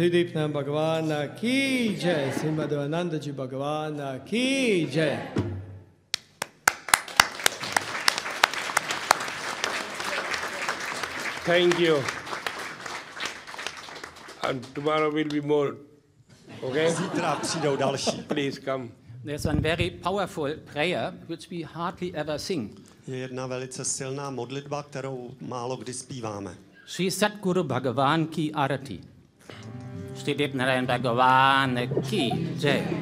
Siddhipna Bhagavana ki jai. Srimadhanandaji Bhagavana ki jai. Thank you. And tomorrow will be more. Okay? Zítra přijdou další. Please come. There's one very powerful prayer which we hardly ever sing. Je jedna velice silná modlitba, kterou málo kdy zpíváme. Sri Satguru Bhagavan ki Arati. Siddhipnarayan Bhagavan ki jai.